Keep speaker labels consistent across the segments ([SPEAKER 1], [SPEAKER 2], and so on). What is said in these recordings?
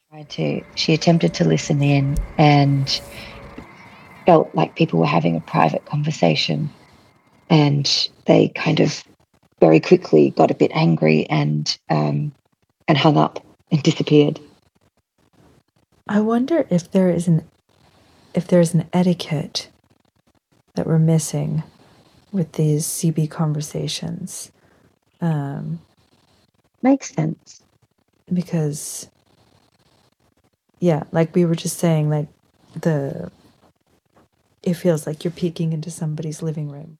[SPEAKER 1] She attempted to listen in and felt like people were having a private conversation, and they kind of very quickly got a bit angry and hung up and disappeared.
[SPEAKER 2] I wonder if there's an etiquette that we're missing with these CB conversations.
[SPEAKER 1] Makes sense.
[SPEAKER 2] Because, yeah, like we were just saying, like it feels like you're peeking into somebody's living room.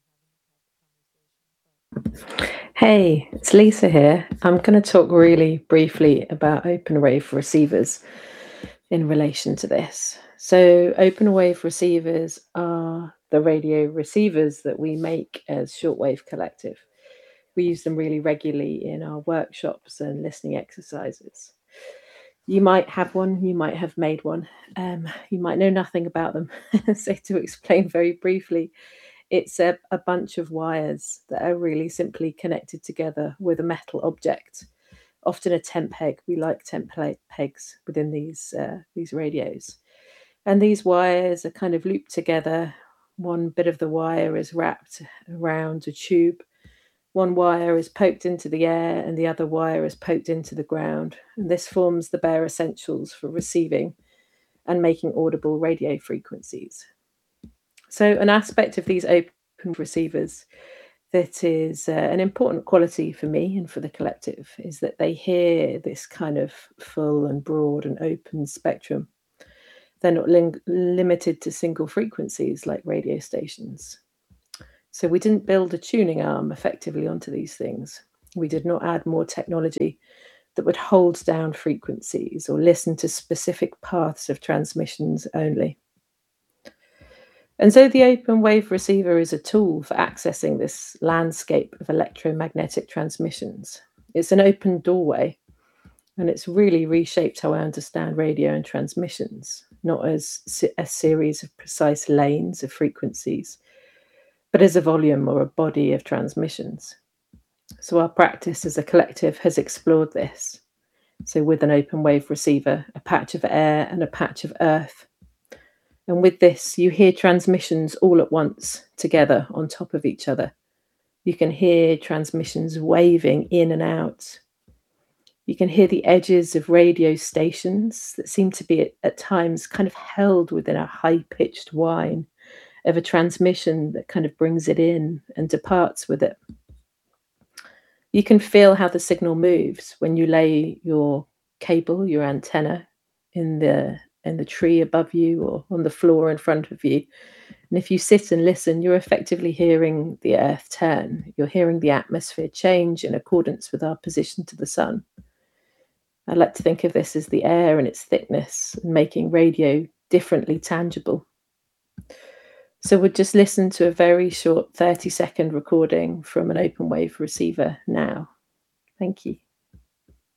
[SPEAKER 3] Hey, it's Lisa here. I'm going to talk really briefly about open wave receivers in relation to this. So open wave receivers are the radio receivers that we make as Shortwave Collective. We use them really regularly in our workshops and listening exercises. You might have one, you might have made one, you might know nothing about them. So to explain very briefly, it's a bunch of wires that are really simply connected together with a metal object, often a tent peg. We like tent pegs within these radios. And these wires are kind of looped together. One bit of the wire is wrapped around a tube. One wire is poked into the air and the other wire is poked into the ground. And this forms the bare essentials for receiving and making audible radio frequencies. So an aspect of these open receivers that is an important quality for me and for the collective is that they hear this kind of full and broad and open spectrum. They're not limited to single frequencies like radio stations. So we didn't build a tuning arm effectively onto these things. We did not add more technology that would hold down frequencies or listen to specific paths of transmissions only. And so the open wave receiver is a tool for accessing this landscape of electromagnetic transmissions. It's an open doorway, and it's really reshaped how I understand radio and transmissions, not as a series of precise lanes of frequencies, but as a volume or a body of transmissions. So our practice as a collective has explored this. So with an open wave receiver, a patch of air and a patch of earth. And with this, you hear transmissions all at once, together on top of each other. You can hear transmissions waving in and out. You can hear the edges of radio stations that seem to be at times kind of held within a high-pitched whine of a transmission that kind of brings it in and departs with it. You can feel how the signal moves when you lay your cable, your antenna, in the tree above you or on the floor in front of you. And if you sit and listen, you're effectively hearing the earth turn. You're hearing the atmosphere change in accordance with our position to the sun. I like to think of this as the air and its thickness and making radio differently tangible. So we'll just listen to a very short 30-second recording from an open wave receiver now. Thank you.